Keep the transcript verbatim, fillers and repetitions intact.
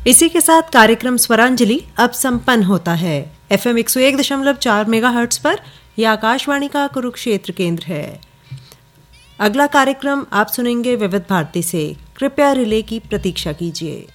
इसी के साथ कार्यक्रम स्वरांजलि अब संपन्न होता है। एफएम एक सौ एक दशमलव चार मेगाहर्ट्ज पर यह आकाशवाणी का कुरुक्षेत्र केंद्र है। अगला कार्यक्रम आप सुनेंगे विविध भारती से। कृपया रिले की प्रतीक्षा कीजिए।